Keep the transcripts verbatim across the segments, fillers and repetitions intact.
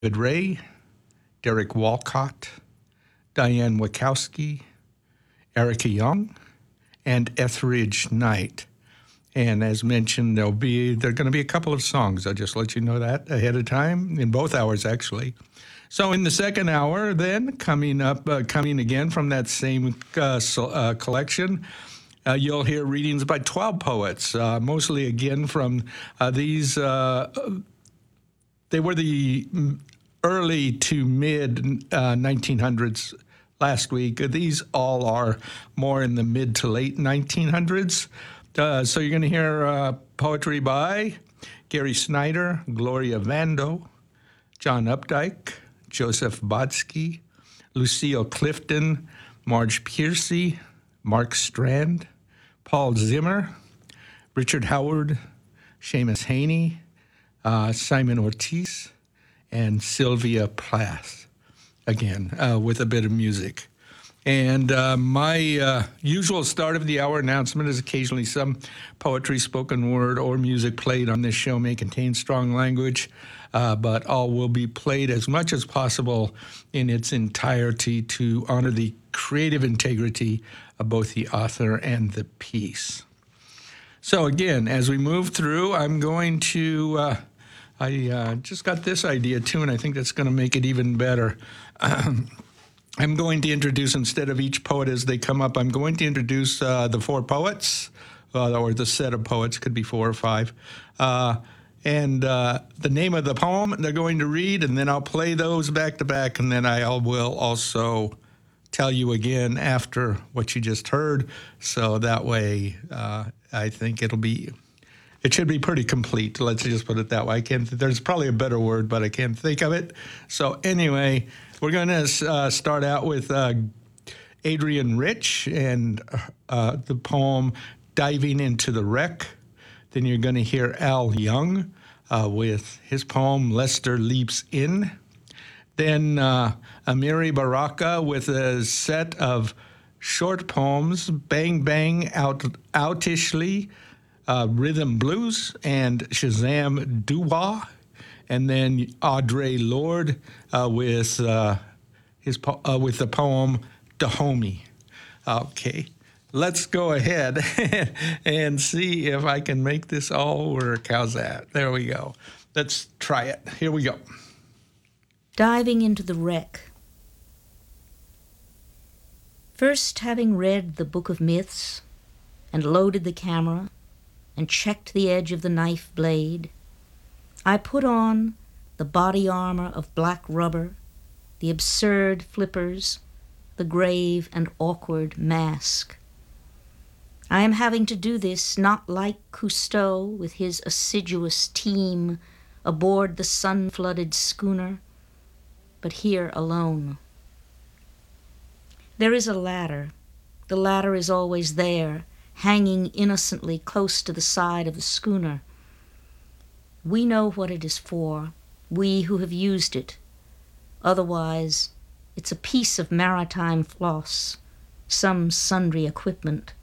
David Ray, Derek Walcott, Diane Wachowski, Erica Young, and Etheridge Knight. And as mentioned, there'll be there are going to be a couple of songs. I'll just let you know that ahead of time, in both hours, actually. So in the second hour, then, coming up, uh, coming again from that same uh, so, uh, collection, uh, you'll hear readings by twelve poets, uh, mostly again from uh, these, uh, they were the early to mid uh, nineteen hundreds last week. These all are more in the mid to late nineteen hundreds. Uh, so you're going to hear uh, poetry by Gary Snyder, Gloria Vando, John Updike, Joseph Bodsky, Lucille Clifton, Marge Piercy, Mark Strand, Paul Zimmer, Richard Howard, Seamus Haney, uh, Simon Ortiz, and Sylvia Plath, again, uh, with a bit of music. And uh, my uh, usual start of the hour announcement is occasionally some poetry, spoken word, or music played on this show may contain strong language, uh, but all will be played as much as possible in its entirety to honor the creative integrity of both the author and the piece. So again, as we move through, I'm going to, uh, I uh, just got this idea too, and I think that's going to make it even better. I'm going to introduce, instead of each poet as they come up, I'm going to introduce uh, the four poets, uh, or the set of poets, could be four or five, uh, and uh, the name of the poem they're going to read, and then I'll play those back to back, and then I will also tell you again after what you just heard, so that way uh, I think it'll be, it should be pretty complete, let's just put it that way. I can't, there's probably a better word, but I can't think of it. So anyway, we're going to uh, start out with uh, Adrienne Rich and uh, the poem Diving into the Wreck. Then you're going to hear Al Young uh, with his poem Lester Leaps In. Then uh, Amiri Baraka with a set of short poems, Bang Bang Out Outishly, uh, Rhythm Blues, and Shazam Doo-Wah. And then Audre Lorde uh, with uh, his po- uh, with the poem Dahomey. Okay, let's go ahead and see if I can make this all work. How's that? There we go. Let's try it. Here we go. Diving into the Wreck. First, having read the Book of Myths and loaded the camera and checked the edge of the knife blade, I put on the body armor of black rubber, the absurd flippers, the grave and awkward mask. I am having to do this not like Cousteau with his assiduous team aboard the sun-flooded schooner, but here alone. There is a ladder. The ladder is always there, hanging innocently close to the side of the schooner. We know what it is for, we who have used it. Otherwise, it's a piece of maritime floss, some sundry equipment.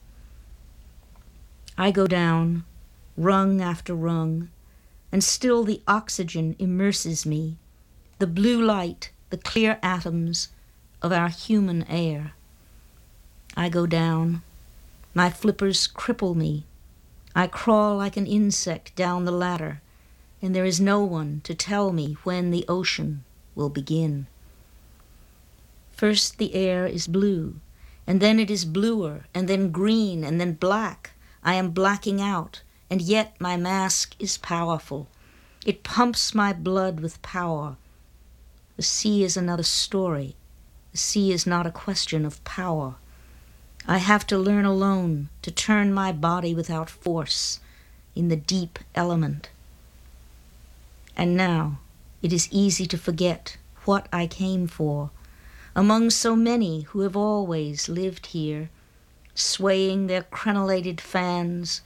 I go down, rung after rung, and still the oxygen immerses me, the blue light, the clear atoms of our human air. I go down, my flippers cripple me. I crawl like an insect down the ladder, and there is no one to tell me when the ocean will begin. First the air is blue, and then it is bluer, and then green, and then black. I am blacking out, and yet my mask is powerful. It pumps my blood with power. The sea is another story. The sea is not a question of power. I have to learn alone to turn my body without force in the deep element. And now it is easy to forget what I came for, among so many who have always lived here, swaying their crenellated fans